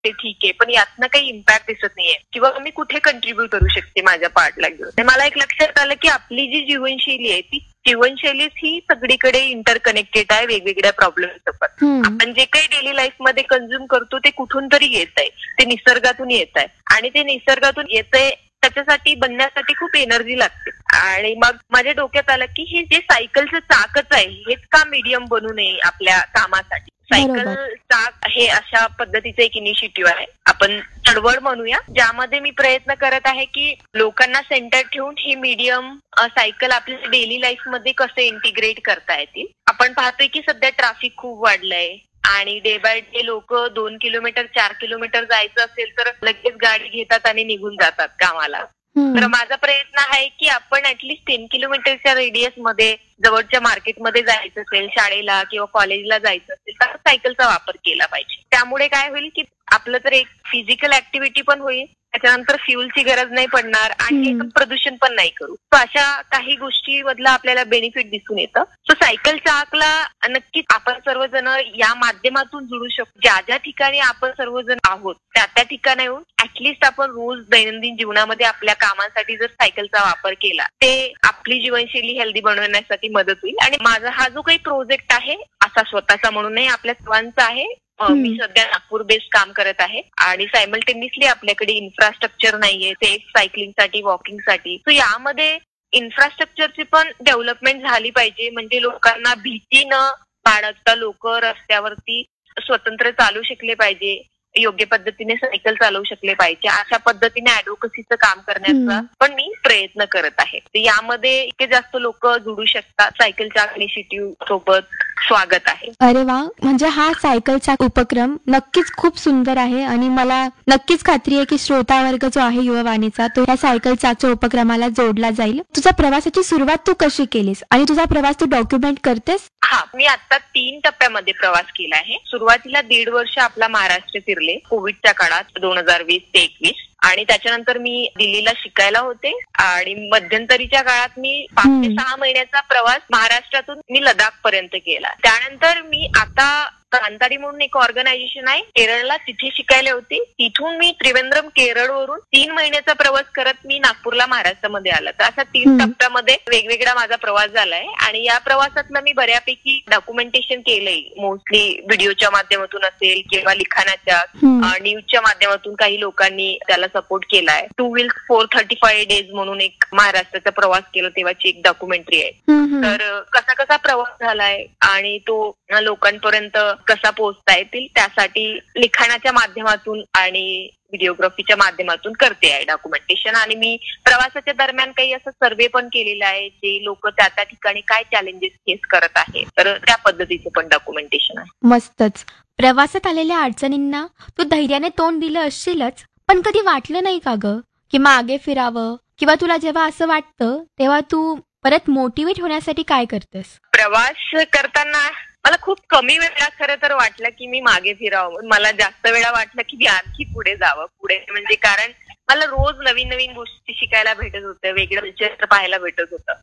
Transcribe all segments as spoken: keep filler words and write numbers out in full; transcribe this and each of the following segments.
ते ठीक आहे, पण यातनं काही इम्पॅक्ट दिसत नाहीये किंवा मी कुठे कंट्रीब्यूट करू शकते माझ्या पार्टला घेऊन. मला एक लक्षात आलं की आपली जी जीवनशैली आहे ती जीवनशैलीच ही सगळीकडे इंटरकनेक्टेड आहे वेगवेगळ्या प्रॉब्लेम सोबत. आपण जे काही डेली लाईफ मध्ये कन्झ्युम करतो ते कुठून तरी येत आहे, ते निसर्गातून येत आहे आणि ते निसर्गातून येतंय त्याच्यासाठी बनण्यासाठी खूप एनर्जी लागते. आणि मग माझ्या डोक्यात आलं की हे जे सायकलचं चाकच आहे हेच का मीडियम बनू नये आपल्या कामासाठी. सायकल चाक हे अशा पद्धतीचं एक इनिशिएटिव्ह आहे, आपण चळवळ म्हणूया, ज्यामध्ये मी प्रयत्न करत आहे की लोकांना सेंटर ठेवून हे मीडियम सायकल आपल्या डेली लाईफ मध्ये कसं इंटिग्रेट करता येतील. आपण पाहतोय की सध्या ट्रॅफिक खूप वाढलंय आणि डे बाय डे लोक दोन किलोमीटर चार किलोमीटर जायचं असेल तर लगेच गाडी घेतात आणि निघून जातात कामाला. तर माझा प्रयत्न आहे की आपण ऍटलीस्ट टेन किलोमीटरच्या रेडियस मध्ये जवळच्या मार्केटमध्ये जायचं असेल, शाळेला किंवा कॉलेजला जायचं असेल तर सायकलचा वापर केला पाहिजे. त्यामुळे काय होईल की आपलं तर एक फिजिकल ऍक्टिव्हिटी पण होईल, त्याच्यानंतर फ्युलची गरज नाही पडणार आणि प्रदूषण पण नाही करू. तर अशा काही गोष्टी मधला आपल्याला बेनिफिट दिसून येतं. सो सायकल चाकला नक्कीच आपण सर्वजण या माध्यमातून जुळू शकतो. ज्या ज्या ठिकाणी आपण सर्वजण आहोत त्या त्या ठिकाणी येऊन ऍटलिस्ट आपण रोज दैनंदिन जीवनामध्ये आपल्या कामांसाठी जर सायकलचा वापर केला ते आपली जीवनशैली हेल्दी बनवण्यासाठी मदत होईल. आणि माझा हा जो काही प्रोजेक्ट आहे असा स्वतःचा म्हणून नाही, आपल्या सर्वांचा आहे. मी सध्या नागपूर बेस्ड काम करत आहे आणि सायमल्टेनियसली आपल्याकडे इन्फ्रास्ट्रक्चर नाहीये सेफ सायकलिंगसाठी, वॉकिंगसाठी. सो यामध्ये इन्फ्रास्ट्रक्चरची पण डेव्हलपमेंट झाली पाहिजे, म्हणजे लोकांना भीती न बाळगता लोक रस्त्यावरती स्वतंत्र चालू शकले पाहिजे, योग्य पद्धतीने सायकल चालवू शकले पाहिजे. अशा पद्धतीने ऍडव्होकसीचं काम करण्याचा पण मी प्रयत्न करत आहे. यामध्ये इतके जास्त लोक जुडू शकतात. सायकलच्या इनिशिएटिव्ह सोबत स्वागत आहे. अरे वा, म्हणजे हा सायकलचा उपक्रम नक्कीच खूप सुंदर आहे आणि मला नक्कीच खात्री आहे की श्रोता वर्ग जो आहे युवावाणीचा तो या सायकल चाकच्या उपक्रमाला जोडला जाईल. तुझा प्रवासाची सुरुवात तू कशी केलीस आणि तुझा प्रवास तू डॉक्युमेंट करतेस? हा, मी आता तीन टप्प्यामध्ये प्रवास केला आहे. सुरुवातीला दीड वर्ष आपला महाराष्ट्र फिरले कोविडच्या काळात दोन हजार वीस ते एकवीस आणि त्याच्यानंतर मी दिल्लीला शिकायला होते आणि मध्यंतरीच्या काळात मी पाच ते सहा महिन्याचा प्रवास महाराष्ट्रातून मी लडाख पर्यंत केला. त्यानंतर मी आता कांतारी म्हणून एक ऑर्गनायझेशन आहे केरळला, तिथे शिकायला होती. तिथून मी त्रिवेंद्रम केरळवरून तीन महिन्याचा प्रवास करत मी नागपूरला महाराष्ट्रामध्ये आला. तर असा तीन टप्प्यामध्ये वेगवेगळा माझा प्रवास झालाय आणि या प्रवासातलं मी बऱ्यापैकी डॉक्युमेंटेशन केलंय. मोस्टली व्हिडिओच्या माध्यमातून असेल किंवा लिखाणाच्या, न्यूजच्या माध्यमातून काही लोकांनी त्याला सपोर्ट केलाय. Two wheels four thirty five days म्हणून एक महाराष्ट्राचा प्रवास केला तेव्हाची एक डॉक्युमेंटरी आहे. तर कसा कसा प्रवास झालाय आणि तो लोकांपर्यंत कसा पोहोचता येतील त्यासाठी लिखाणाच्या माध्यमातून आणि व्हिडिओग्राफीच्या माध्यमातून करते आहे डॉक्युमेंटेशन. आणि मी प्रवासाच्या दरम्यान काही असं सर्वे पण केलेला आहे जे लोक त्या त्या ठिकाणी काय चॅलेंजेस फेस करत आहे, तर त्या पद्धतीचं पण डॉक्युमेंटेशन आहे. मस्तच. प्रवासात आलेल्या अडचणींना तू धैर्याने तोंड दिलं असशीलच, पण कधी वाटलं नाही का ग की मागे फिरावं, किंवा तुला जेव्हा असं वाटतं तेव्हा तू परत मोटिवेट होण्यासाठी काय करतेस? प्रवास करताना मला खूप कमी वेळा खरं तर वाटलं की मी मागे फिरावं. मला जास्त वेळा वाटलं की मी आणखी पुढे जावं. पुढे म्हणजे कारण मला रोज नवीन नवीन गोष्टी शिकायला भेटत होत्या, वेगळं चित्र पाहायला भेटत होतं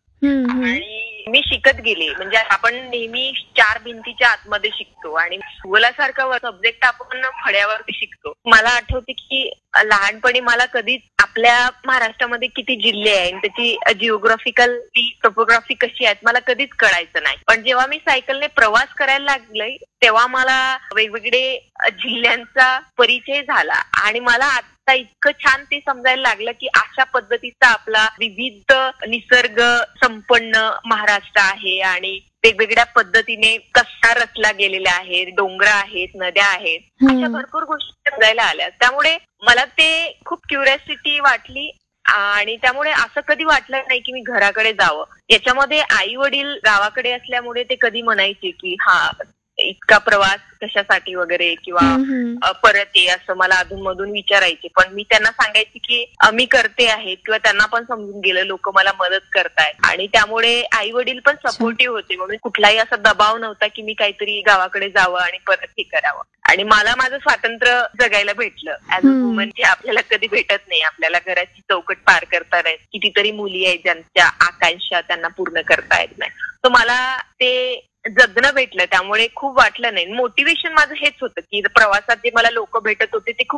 आणि मी शिकत गेले. म्हणजे आपण नेहमी चार भिंतीच्या आतमध्ये शिकतो आणि भूगोलासारखा सब्जेक्ट आपण फळ्यावरती शिकतो. मला आठवते की लहानपणी मला कधीच आपल्या महाराष्ट्रामध्ये किती जिल्हे आहेत, त्याची जिओग्राफिकल टोपोग्राफी कशी आहेत मला कधीच कळायचं नाही. पण जेव्हा मी सायकलने प्रवास करायला लागले तेव्हा मला वेगवेगळे जिल्ह्यांचा परिचय झाला आणि मला आता इतकं छान ते समजायला लागलं की अशा पद्धतीचा आपला विविध निसर्ग संपन्न महाराष्ट्र आहे आणि वेगवेगळ्या पद्धतीने कसा रचला गेलेला आहे, डोंगर आहेत, नद्या आहेत, अशा भरपूर गोष्टी समजायला आल्या. त्यामुळे मला ते खूप क्युरिओसिटी वाटली आणि त्यामुळे असं कधी वाटलं नाही की मी घराकडे जावं. याच्यामध्ये आई वडील गावाकडे असल्यामुळे ते कधी म्हणायचे की हा इतका प्रवास कशासाठी वगैरे किंवा परत ये असं मला अधूनमधून विचारायचे. पण मी त्यांना सांगायचे की मी करते आहे किंवा त्यांना पण समजून गेलं लोक मला मदत करतायत आणि त्यामुळे आई वडील पण सपोर्टिव्ह होते. म्हणून कुठलाही असा दबाव नव्हता की मी काहीतरी गावाकडे जावं आणि परत हे करावं. आणि मला माझं स्वातंत्र्य जगायला भेटलं ऍज अ वुमन, जे आपल्याला कधी भेटत नाही. आपल्याला घराची चौकट पार करता येत, कितीतरी मुली आहेत ज्यांच्या आकांक्षा त्यांना पूर्ण करता येत नाही. तर मला ते जगणं भेटलं त्यामुळे खूप वाटलं नाही. मोटिवेशन माझं हेच होतं की प्रवासात जे मला लोक भेटत होते ते खूप